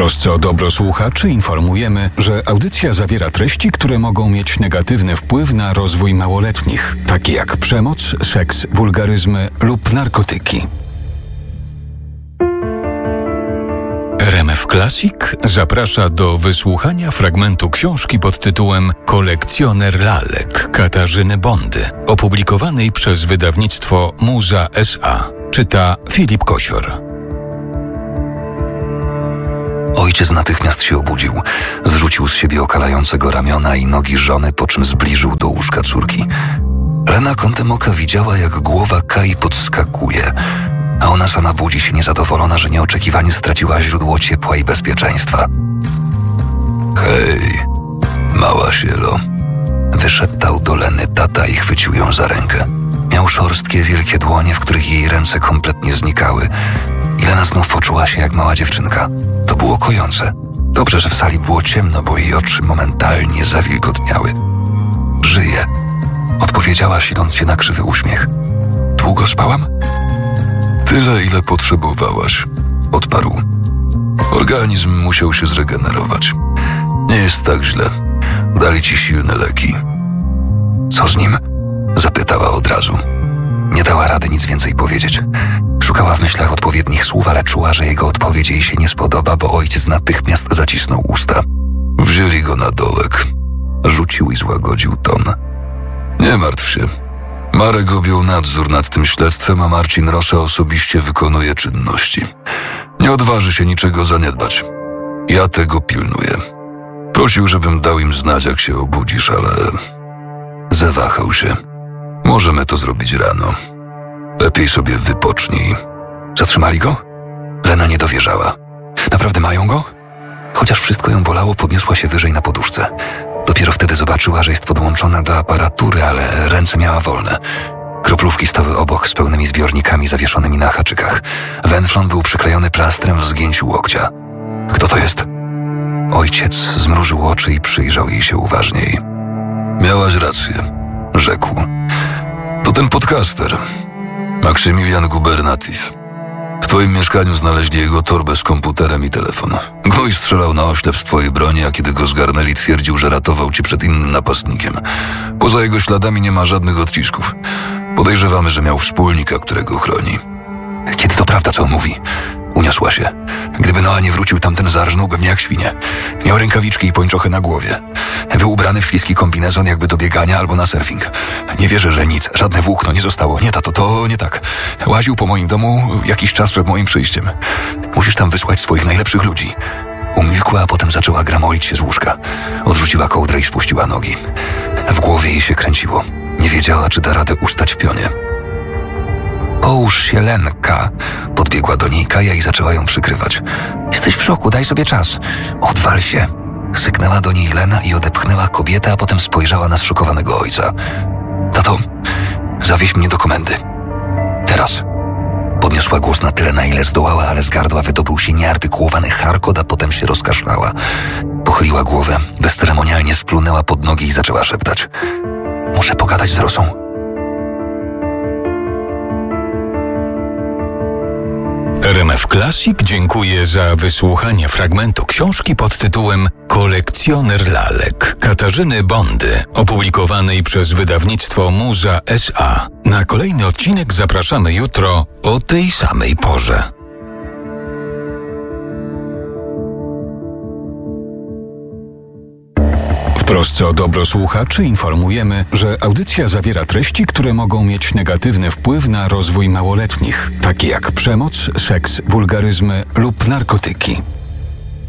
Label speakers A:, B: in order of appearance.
A: trosce o dobro słuchaczy informujemy, że audycja zawiera treści, które mogą mieć negatywny wpływ na rozwój małoletnich, takie jak przemoc, seks, wulgaryzmy lub narkotyki. RMF Classic zaprasza do wysłuchania fragmentu książki pod tytułem Kolekcjoner lalek Katarzyny Bondy, opublikowanej przez wydawnictwo Muza S.A. Czyta Filip Kosior.
B: Ojciec natychmiast się obudził, zrzucił z siebie okalającego ramiona i nogi żony, po czym zbliżył do łóżka córki. Lena kątem oka widziała, jak głowa Kai podskakuje, a ona sama budzi się niezadowolona, że nieoczekiwanie straciła źródło ciepła i bezpieczeństwa. Hej, mała sielo, wyszeptał do Leny tata i chwycił ją za rękę. Miał szorstkie, wielkie dłonie, w których jej ręce kompletnie znikały. I Lena znów poczuła się jak mała dziewczynka. To było kojące. Dobrze, że w sali było ciemno, bo jej oczy momentalnie zawilgotniały. Żyję, odpowiedziała, siląc się na krzywy uśmiech. Długo spałam? Tyle, ile potrzebowałaś, odparł. Organizm musiał się zregenerować. Nie jest tak źle. Dali ci silne leki. Co z nim? Zapytała od razu. Nie dała rady nic więcej powiedzieć. Szukała w myślach odpowiednich słów, ale czuła, że jego odpowiedź jej się nie spodoba, bo ojciec natychmiast zacisnął usta. Wzięli go na dołek. Rzucił i złagodził ton. Nie martw się. Marek objął nadzór nad tym śledztwem, a Marcin Rosa osobiście wykonuje czynności. Nie odważy się niczego zaniedbać. Ja tego pilnuję. Prosił, żebym dał im znać, jak się obudzisz, ale... Zawahał się. Możemy to zrobić rano. Lepiej sobie wypocznij. Zatrzymali go? Lena nie dowierzała. Naprawdę mają go? Chociaż wszystko ją bolało, podniosła się wyżej na poduszce. Dopiero wtedy zobaczyła, że jest podłączona do aparatury, ale ręce miała wolne. Kroplówki stały obok z pełnymi zbiornikami zawieszonymi na haczykach. Wenflon był przyklejony plastrem w zgięciu łokcia. Kto to jest? Ojciec zmrużył oczy i przyjrzał jej się uważniej. Miałaś rację, rzekł. To ten podcaster, Maksymilian Gubernativ. W twoim mieszkaniu znaleźli jego torbę z komputerem i telefon. Gnój strzelał na oślep z twojej broni, a kiedy go zgarnęli, twierdził, że ratował ci przed innym napastnikiem. Poza jego śladami nie ma żadnych odcisków. Podejrzewamy, że miał wspólnika, którego chroni. Kiedy to prawda, co on mówi? Uniosła się. Gdyby Noa nie wrócił, tamten zarżnąłby mnie jak świnie. Miał rękawiczki i pończochy na głowie. Był ubrany w śliski kombinezon, jakby do biegania albo na surfing. Nie wierzę, że nic, żadne włókno nie zostało. Nie, tato, to nie tak. Łaził po moim domu jakiś czas przed moim przyjściem. Musisz tam wysłać swoich najlepszych ludzi. Umilkła, a potem zaczęła gramolić się z łóżka. Odrzuciła kołdrę i spuściła nogi. W głowie jej się kręciło. Nie wiedziała, czy da radę ustać w pionie. Połóż się, Lenka. Podbiegła do niej Kaja i zaczęła ją przykrywać. Jesteś w szoku, daj sobie czas. Odwal się. Syknęła do niej Lena i odepchnęła kobietę, a potem spojrzała na zszokowanego ojca. Tato, zawieź mnie do komendy. Teraz. Podniosła głos na tyle, na ile zdołała, ale z gardła wydobył się nieartykułowany charkot, a potem się rozkaszlała. Pochyliła głowę, bezceremonialnie splunęła pod nogi i zaczęła szeptać. Muszę pogadać z Rosą.
A: RMF Classic dziękuję za wysłuchanie fragmentu książki pod tytułem Kolekcjoner lalek Katarzyny Bondy, opublikowanej przez wydawnictwo Muza S.A. Na kolejny odcinek zapraszamy jutro o tej samej porze. W trosce o dobro słuchaczy informujemy, że audycja zawiera treści, które mogą mieć negatywny wpływ na rozwój małoletnich, takie jak przemoc, seks, wulgaryzmy lub narkotyki.